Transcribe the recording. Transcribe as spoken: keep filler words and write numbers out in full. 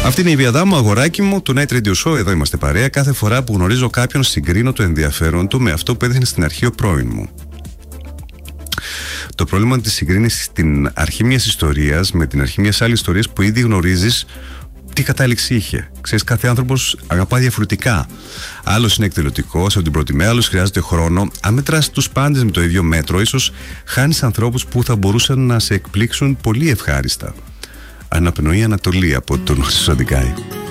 Αυτή είναι η Βιαδά μου, αγοράκι μου, του Night Radio Show. Εδώ είμαστε παρέα. Κάθε φορά που γνωρίζω κάποιον, συγκρίνω το ενδιαφέρον του με αυτό που έδειχνε στην αρχή ο πρώην μου. Το πρόβλημα της συγκρίνησης στην αρχή μιας ιστορίας με την αρχή μιας άλλης ιστορίας που ήδη γνωρίζεις τι κατάληξη είχε. Ξέρεις, κάθε άνθρωπος αγαπά διαφορετικά. Άλλος είναι εκδηλωτικός από την πρώτη μέρα, άλλος χρειάζεται χρόνο. Αν μετράς τους πάντες με το ίδιο μέτρο, ίσως χάνεις ανθρώπους που θα μπορούσαν να σε εκπλήξουν πολύ ευχάριστα. Αναπνοή Ανατολή από τον Νόρισο Σαντικάη.